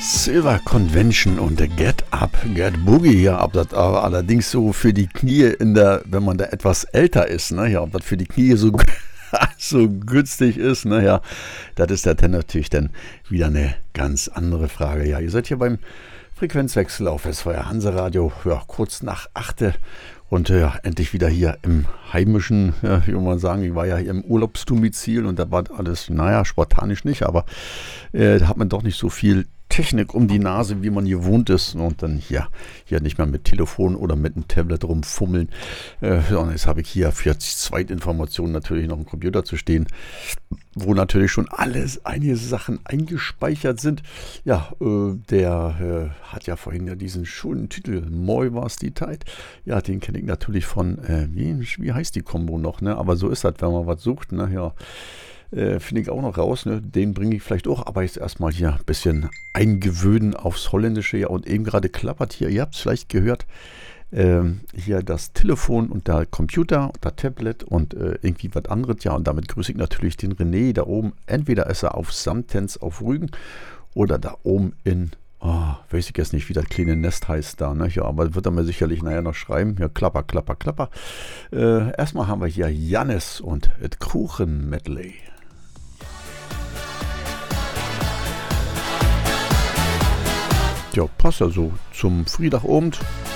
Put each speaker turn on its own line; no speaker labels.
Silver Convention und Get Up, Get Boogie, ja, ob das aber allerdings so für die Knie wenn man da etwas älter ist, ne, ja, ob das für die Knie so, so günstig ist, ne, ja, das ist dann natürlich dann wieder eine ganz andere Frage. Ja, ihr seid hier beim Frequenzwechsel auf SWR Hanseradio, ja, kurz nach 8. Und ja, endlich wieder hier im heimischen, ja, wie man sagen, ich war ja hier im Urlaubsdomizil und da war alles, naja, spartanisch nicht, aber da hat man doch nicht so viel Technik um die Nase, wie man gewohnt ist. Und dann ja, hier nicht mehr mit Telefon oder mit einem Tablet rumfummeln. Sondern jetzt habe ich hier für Zweitinformationen natürlich noch einen Computer zu stehen, wo natürlich schon einige Sachen eingespeichert sind. Ja, der hat ja vorhin ja diesen schönen Titel, Moi war's die Zeit. Ja, den kenne ich natürlich von, wie heißt die Kombo noch, ne? Aber so ist das, wenn man was sucht, ne? Ja. Finde ich auch noch raus, ne? Den bringe ich vielleicht auch, aber jetzt erstmal hier ein bisschen eingewöhnen aufs Holländische. Ja, und eben gerade klappert hier, ihr habt es vielleicht gehört, hier das Telefon und der Computer und der Tablet und irgendwie was anderes. Ja, und damit grüße ich natürlich den René da oben. Entweder ist er auf Samtens auf Rügen oder da oben in, weiß ich jetzt nicht, wie das kleine Nest heißt da, ne? Ja, aber wird er mir sicherlich nachher noch schreiben. Ja, klapper, klapper, klapper. Erstmal haben wir hier Jannis und das Kuchen-Medley. Ja, passt ja so zum Freitagabend.